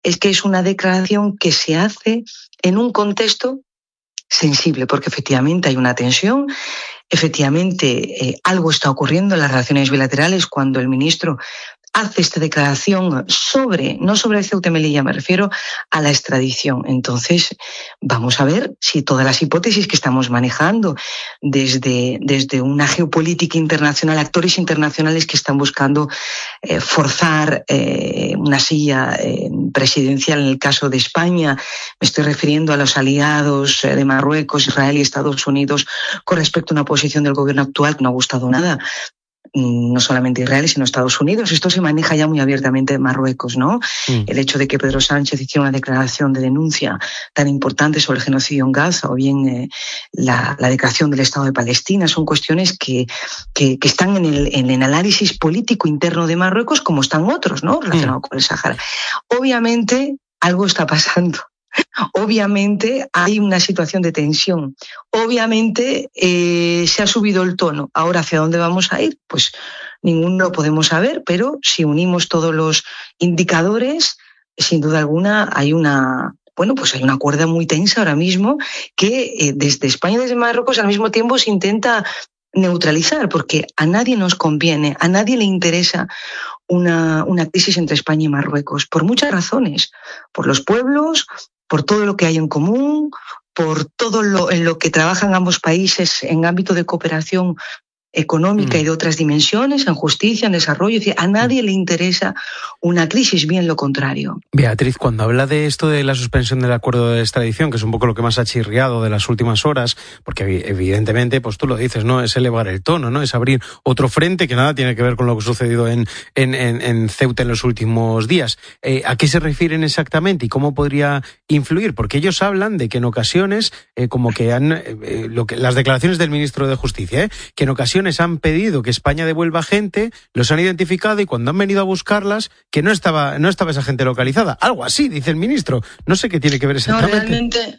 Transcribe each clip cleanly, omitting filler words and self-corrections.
es que es una declaración que se hace en un contexto sensible, porque efectivamente hay una tensión, efectivamente algo está ocurriendo en las relaciones bilaterales cuando el ministro hace esta declaración no sobre Ceuta y Melilla, me refiero a la extradición. Entonces, vamos a ver si todas las hipótesis que estamos manejando desde una geopolítica internacional, actores internacionales que están buscando forzar una silla presidencial en el caso de España, me estoy refiriendo a los aliados de Marruecos, Israel y Estados Unidos con respecto a una posición del gobierno actual que no ha gustado nada. No solamente Israel, sino Estados Unidos. Esto se maneja ya muy abiertamente en Marruecos, ¿no? El hecho de que Pedro Sánchez hiciera una declaración de denuncia tan importante sobre el genocidio en Gaza o bien la declaración del Estado de Palestina son cuestiones que están en el análisis político interno de Marruecos como están otros, ¿no? Relacionados con el Sáhara. Obviamente, algo está pasando. Obviamente hay una situación de tensión, obviamente se ha subido el tono. Ahora, ¿hacia dónde vamos a ir? Pues ninguno lo podemos saber, pero si unimos todos los indicadores, sin duda alguna hay una cuerda muy tensa ahora mismo que desde España y desde Marruecos al mismo tiempo se intenta neutralizar, porque a nadie nos conviene, a nadie le interesa una crisis entre España y Marruecos, por muchas razones, por los pueblos, por todo lo que hay en común, por todo en lo que trabajan ambos países en ámbito de cooperación económica y de otras dimensiones, en justicia, en desarrollo. Es decir, a nadie le interesa una crisis, bien lo contrario. Beatriz, cuando habla de esto de la suspensión del acuerdo de extradición, que es un poco lo que más ha chirriado de las últimas horas, porque evidentemente, pues tú lo dices, ¿no? Es elevar el tono, ¿no? Es abrir otro frente que nada tiene que ver con lo que ha sucedido en Ceuta en los últimos días. ¿A qué se refieren exactamente y cómo podría influir? Porque ellos hablan de que en ocasiones, como que las declaraciones del ministro de Justicia, que en ocasiones han pedido que España devuelva gente, los han identificado y cuando han venido a buscarlas, que no estaba esa gente localizada. Algo así, dice el ministro. No sé qué tiene que ver exactamente.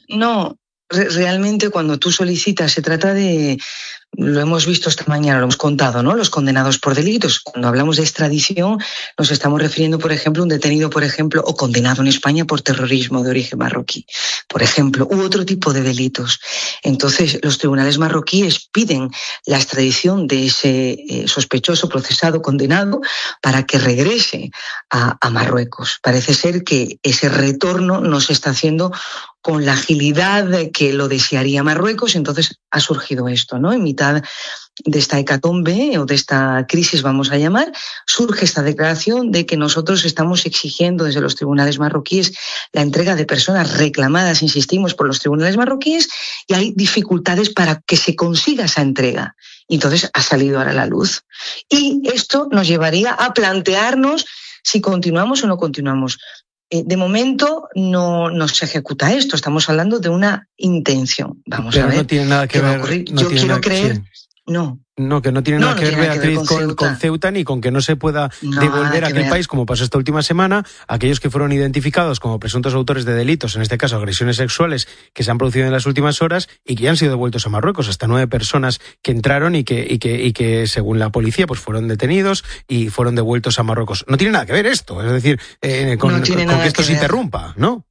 Realmente cuando tú solicitas, se trata de, lo hemos visto esta mañana, lo hemos contado, ¿no? Los condenados por delitos. Cuando hablamos de extradición, nos estamos refiriendo, por ejemplo, a un detenido, por ejemplo, o condenado en España por terrorismo de origen marroquí, por ejemplo, u otro tipo de delitos. Entonces, los tribunales marroquíes piden la extradición de ese sospechoso, procesado, condenado, para que regrese a Marruecos. Parece ser que ese retorno no se está haciendo con la agilidad que lo desearía Marruecos, entonces ha surgido esto, ¿no? En mitad de esta hecatombe o de esta crisis, vamos a llamar, surge esta declaración de que nosotros estamos exigiendo desde los tribunales marroquíes la entrega de personas reclamadas, insistimos, por los tribunales marroquíes y hay dificultades para que se consiga esa entrega. Y entonces ha salido ahora a la luz. Y esto nos llevaría a plantearnos si continuamos o no continuamos. De momento no se ejecuta esto, estamos hablando de una intención. Vamos a ver. No tiene nada que ver. Yo quiero creer. No. No, que no tiene nada que ver, Beatriz, con Ceuta ni con que no se pueda devolver a aquel país, como pasó esta última semana, aquellos que fueron identificados como presuntos autores de delitos, en este caso agresiones sexuales, que se han producido en las últimas horas y que ya han sido devueltos a Marruecos. Hasta 9 personas que entraron y que según la policía, pues fueron detenidos y fueron devueltos a Marruecos. No tiene nada que ver esto, es decir, con que esto se interrumpa, ¿no?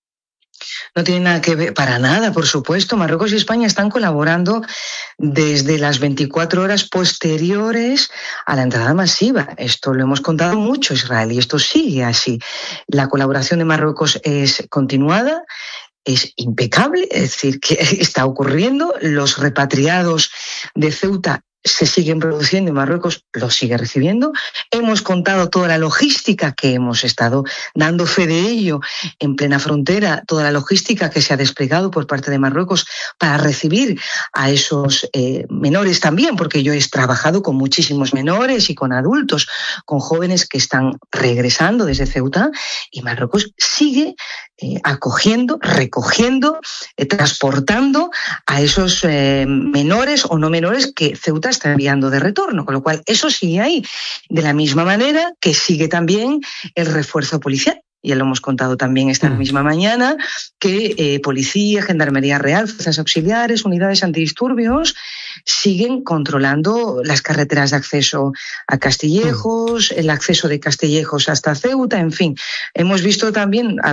No tiene nada que ver, para nada, por supuesto. Marruecos y España están colaborando desde las 24 horas posteriores a la entrada masiva. Esto lo hemos contado mucho, Israel, y esto sigue así. La colaboración de Marruecos es continuada, es impecable, es decir, que está ocurriendo. Los repatriados de Ceuta se siguen produciendo y Marruecos los sigue recibiendo. Hemos contado toda la logística que hemos estado dando fe de ello en plena frontera, toda la logística que se ha desplegado por parte de Marruecos para recibir a esos menores también, porque yo he trabajado con muchísimos menores y con adultos, con jóvenes que están regresando desde Ceuta y Marruecos sigue acogiendo, recogiendo, transportando a esos menores o no menores que Ceuta está enviando de retorno, con lo cual eso sigue ahí, de la misma manera que sigue también el refuerzo policial. Ya lo hemos contado también esta misma mañana, que policía, gendarmería real, fuerzas auxiliares, unidades antidisturbios, siguen controlando las carreteras de acceso a Castillejos, el acceso de Castillejos hasta Ceuta, en fin. Hemos visto también